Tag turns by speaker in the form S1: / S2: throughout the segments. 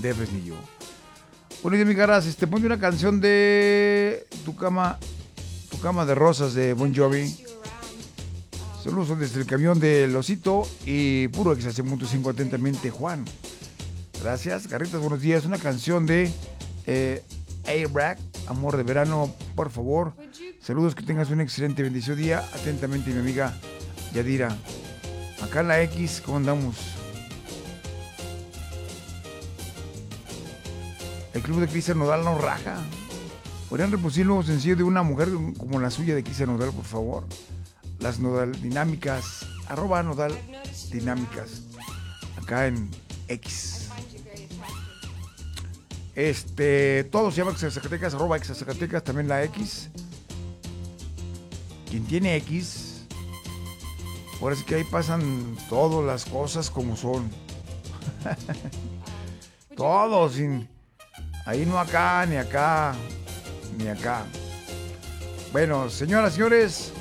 S1: de Fresnillo. Bueno, y mi caras, ponte una canción de Tu cama de rosas de Bon Jovi. Saludos desde el camión del Osito y puro X.5 atentamente, Juan. Gracias, Garritas, buenos días. Una canción de Airbag, Amor de Verano, por favor. Saludos, que tengas un excelente, bendecido día. Atentamente, mi amiga Yadira. Acá en la X, ¿cómo andamos? El club de Cristian Nodal no raja. ¿Podrían reproducir el nuevo sencillo de una mujer como la suya de Cristian Nodal, por favor? Las Nodal Dinámicas, @Nodal Dinámicas, acá en X. Todo se llama Zacatecas, @Zacatecas, también la X. Quien tiene X, ahora sí que ahí pasan todas las cosas como son. Todo, sin... Ahí no acá, ni acá, ni acá. Bueno, señoras, señores,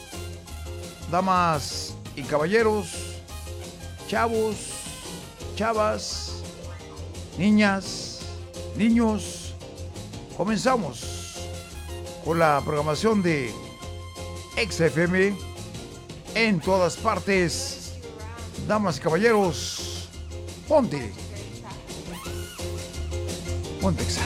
S1: damas y caballeros, chavos, chavas, niñas, niños, comenzamos con la programación de XFM en todas partes. Damas y caballeros, ponte. Ponte Exa.